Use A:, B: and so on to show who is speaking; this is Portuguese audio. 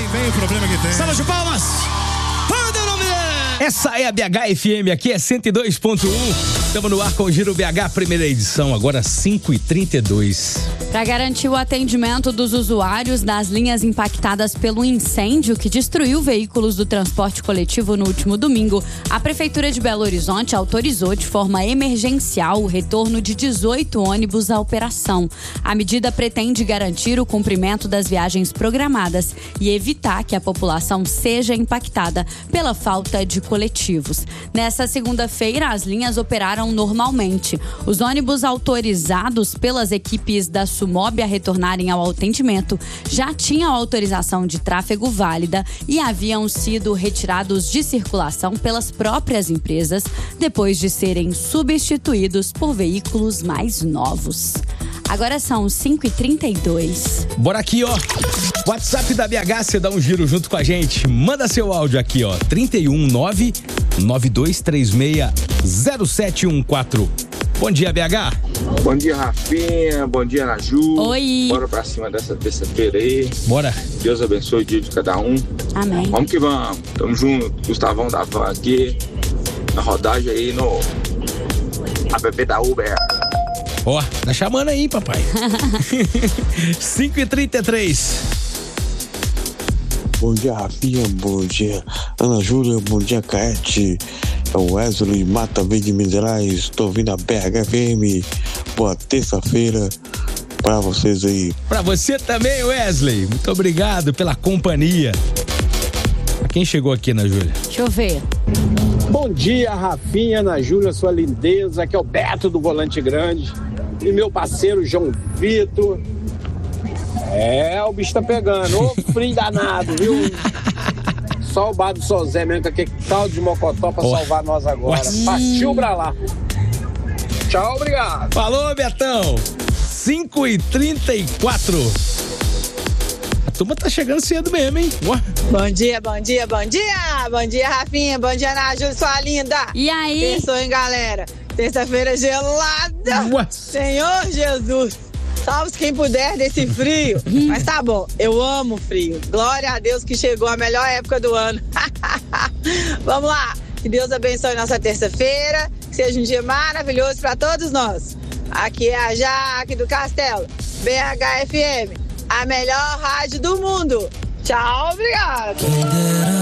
A: Vem o problema que tem.
B: Salve de palmas. Manda o nome dele. Essa é a BH-FM, aqui é 102.1. Estamos no ar com o Giro BH, primeira edição, agora 5h32.
C: Para garantir o atendimento dos usuários das linhas impactadas pelo incêndio que destruiu veículos do transporte coletivo no último domingo, a Prefeitura de Belo Horizonte autorizou de forma emergencial o retorno de 18 ônibus à operação. A medida pretende garantir o cumprimento das viagens programadas e evitar que a população seja impactada pela falta de coletivos. Nessa segunda-feira, as linhas operaram normalmente. Os ônibus autorizados pelas equipes da Sumob a retornarem ao atendimento já tinham autorização de tráfego válida e haviam sido retirados de circulação pelas próprias empresas depois de serem substituídos por veículos mais novos. Agora são 5h32.
B: Bora aqui, ó. WhatsApp da BH, você dá um giro junto com a gente. Manda seu áudio aqui, ó. 319-9236-0714. Bom dia, BH.
D: Bom dia, Rafinha. Bom dia, Ana Ju.
C: Oi.
D: Bora pra cima dessa terça-feira aí.
B: Bora.
D: Deus abençoe o dia de cada um.
C: Amém.
D: Vamos que vamos. Tamo junto. Gustavão da Van aqui. Na rodagem aí no app da Uber.
B: Ó, tá chamando aí, papai. 5h33.
E: Bom dia, Rafinha. Bom dia, Ana Júlia. Bom dia, Caete. É o Wesley Mata Verde Minerais. Estou ouvindo a BH-FM. Boa terça-feira pra vocês aí.
B: Pra você também, Wesley. Muito obrigado pela companhia. Quem chegou aqui, Ana Júlia?
C: Deixa eu ver.
F: Bom dia, Rafinha, Ana Júlia, sua lindeza. Aqui é o Beto do Volante Grande. E meu parceiro João Vitor. O bicho tá pegando. Ô, frio danado, viu? Só o bar do Sozé mesmo, com aquele tal de mocotó pra salvar nós agora. Partiu pra lá. Tchau, obrigado.
B: Falou, Betão. 5h34. A turma tá chegando cedo mesmo, hein? Ué.
G: Bom dia, bom dia, bom dia! Bom dia, Rafinha, bom dia, Ana Júlia, sua linda!
C: E aí?
G: Pensou, hein, galera? Terça-feira gelada!
B: Ué.
G: Senhor Jesus! Salve quem puder desse frio! Mas tá bom, eu amo frio. Glória a Deus que chegou a melhor época do ano. Vamos lá! Que Deus abençoe nossa terça-feira, que seja um dia maravilhoso pra todos nós. Aqui é a Jaque do Castelo, BH-FM, a melhor rádio do mundo. Tchau, obrigado!